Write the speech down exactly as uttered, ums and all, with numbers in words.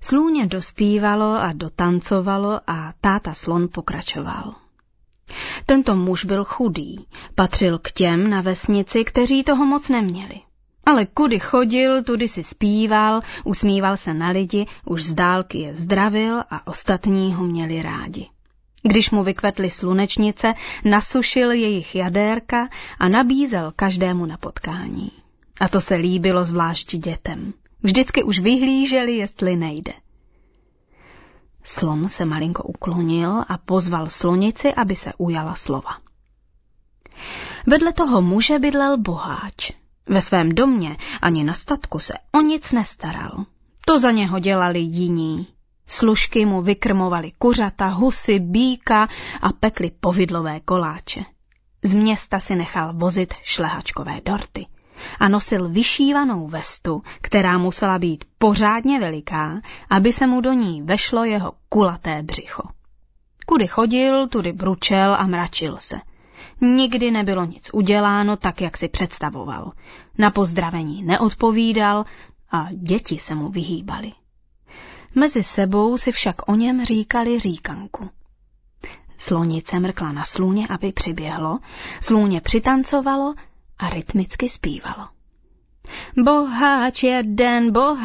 Slůně dospívalo a dotancovalo a táta slon pokračoval. Tento muž byl chudý, patřil k těm na vesnici, kteří toho moc neměli. Ale kudy chodil, tudy si zpíval, usmíval se na lidi, už z dálky je zdravil a ostatní ho měli rádi. Když mu vykvetly slunečnice, nasušil jejich jadérka a nabízel každému na potkání. A to se líbilo zvlášť dětem. Vždycky už vyhlíželi, jestli nejde. Slon se malinko uklonil a pozval slonici, aby se ujala slova. Vedle toho muže bydlel boháč. Ve svém domě ani na statku se o nic nestaral. To za něho dělali jiní. Služky mu vykrmovali kuřata, husy, býka a pekli povidlové koláče. Z města si nechal vozit šlehačkové dorty a nosil vyšívanou vestu, která musela být pořádně veliká, aby se mu do ní vešlo jeho kulaté břicho. Kudy chodil, tudy bručel a mračil se. Nikdy nebylo nic uděláno tak, jak si představoval. Na pozdravení neodpovídal a děti se mu vyhýbaly. Mezi sebou si však o něm říkali říkanku. Slonice mrkla na slůně, aby přiběhlo, slůně přitancovalo a rytmicky zpívalo. Boháč jeden, boháč